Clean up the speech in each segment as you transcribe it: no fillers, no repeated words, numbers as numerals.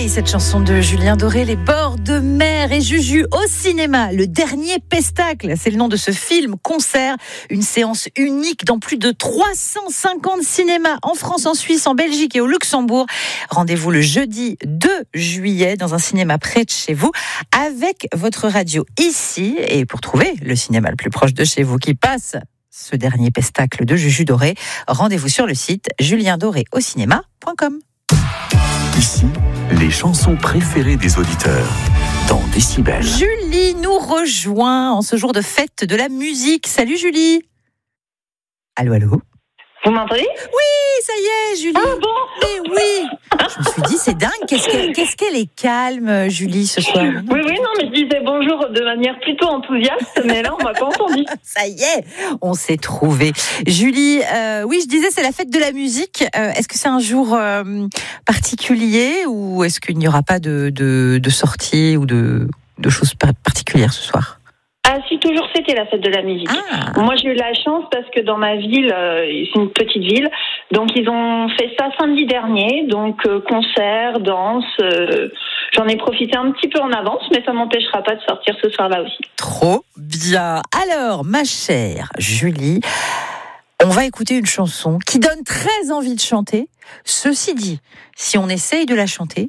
Soleil, cette chanson de Julien Doré, Les bords de mer, et Juju au cinéma, Le dernier pestacle, c'est le nom de ce film-concert, une séance unique dans plus de 350 cinémas en France, en Suisse, en Belgique et au Luxembourg. Rendez-vous le jeudi 2 juillet dans un cinéma près de chez vous avec votre radio ici, et pour trouver le cinéma le plus proche de chez vous qui passe ce dernier pestacle de Juju Doré, rendez-vous sur le site juliendoréaucinéma.com. Ici, les chansons préférées des auditeurs dans Décibel. Julie nous rejoint en ce jour de fête de la musique. Salut Julie. Allô, allô. Vous m'entendez ? Oui, ça y est, Julie. Ah bon ? Mais oui. Je me suis dit, c'est dingue. Qu'est-ce qu'elle est calme, Julie, ce soir. Oui, non, mais je disais bonjour de manière plutôt enthousiaste, mais là, on m'a pas entendu. Ça y est, on s'est trouvé. Julie, oui, je disais, c'est la fête de la musique. Est-ce que c'est un jour particulier ou est-ce qu'il n'y aura pas de sortie ou de choses particulières ce soir ? Ah si, toujours c'était la fête de la musique. Ah. Moi j'ai eu la chance parce que dans ma ville, c'est une petite ville, donc ils ont fait ça samedi dernier, donc concert, danse, j'en ai profité un petit peu en avance, mais ça m'empêchera pas de sortir ce soir-là aussi. Trop bien. Alors, ma chère Julie, on va écouter une chanson qui donne très envie de chanter. Ceci dit, si on essaye de la chanter,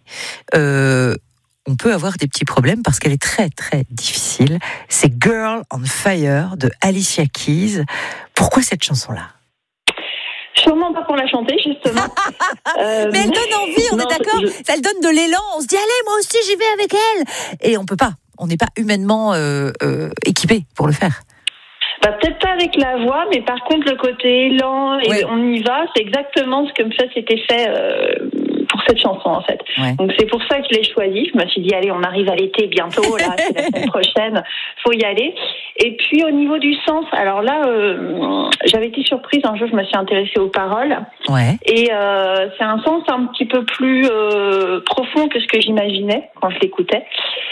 on peut avoir des petits problèmes parce qu'elle est très très difficile. C'est Girl on Fire de Alicia Keys. Pourquoi cette chanson-là ? Sûrement pas pour la chanter, justement. Mais elle donne envie, on est d'accord ? Elle donne de l'élan, on se dit allez, moi aussi j'y vais avec elle. Et on peut pas, on n'est pas humainement équipé pour le faire. Bah, peut-être pas avec la voix, mais par contre le côté élan et ouais. On y va, c'est exactement ce que ça s'était fait pour cette chanson en fait. Ouais. Donc c'est pour ça que je l'ai choisie. Je me suis dit allez, on arrive à l'été bientôt, là c'est la semaine prochaine, faut y aller. Et puis au niveau du sens, alors là j'avais été surprise un jour, je me suis intéressée aux paroles. Ouais. Et c'est un sens un petit peu plus profond que ce que j'imaginais quand je l'écoutais.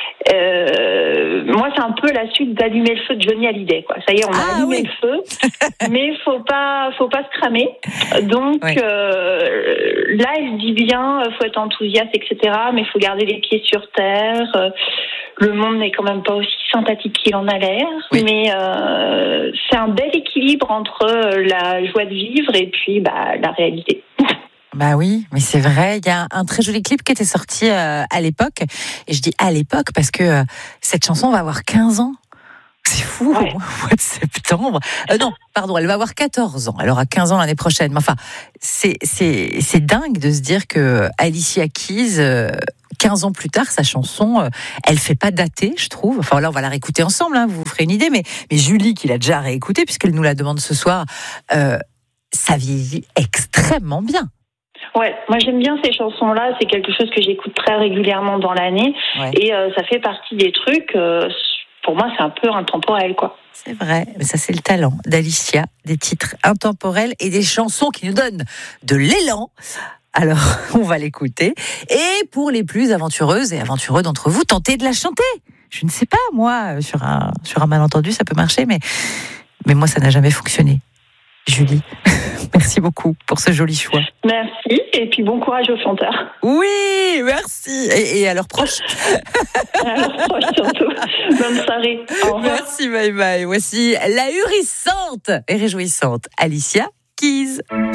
Moi, c'est un peu la suite d'Allumer le feu de Johnny Hallyday, quoi. Ça y est, on a allumé le feu, mais faut pas se cramer. Donc là, elle dit bien, faut être enthousiaste, etc. Mais il faut garder les pieds sur terre. Le monde n'est quand même pas aussi sympathique qu'il en a l'air, mais c'est un bel équilibre entre la joie de vivre et puis la réalité. Bah oui, mais c'est vrai, il y a un très joli clip qui était sorti à l'époque, et je dis à l'époque parce que cette chanson va avoir 15 ans. C'est fou, au mois de septembre. Non, pardon, elle va avoir 14 ans. Elle aura 15 ans l'année prochaine. Mais enfin, c'est dingue de se dire que Alicia Keys, 15 ans plus tard, sa chanson, elle fait pas dater, je trouve. Enfin là, on va la réécouter ensemble, hein, vous vous ferez une idée. Mais Julie, qui l'a déjà réécoutée, puisqu'elle nous la demande ce soir, ça vieillit extrêmement bien. Ouais, moi j'aime bien ces chansons-là, c'est quelque chose que j'écoute très régulièrement dans l'année, et ça fait partie des trucs, pour moi c'est un peu intemporel, quoi. C'est vrai, mais ça c'est le talent d'Alicia, des titres intemporels et des chansons qui nous donnent de l'élan. Alors, on va l'écouter, et pour les plus aventureuses et aventureux d'entre vous, tentez de la chanter. Je ne sais pas, moi, sur un malentendu ça peut marcher, mais moi ça n'a jamais fonctionné. Julie, merci beaucoup pour ce joli choix. Merci, et puis bon courage aux chanteurs. Oui, merci. Et à leurs proches. À leurs proches surtout. Bonne soirée. Au revoir. Merci, bye bye. Voici la hurissante et réjouissante Alicia Keys.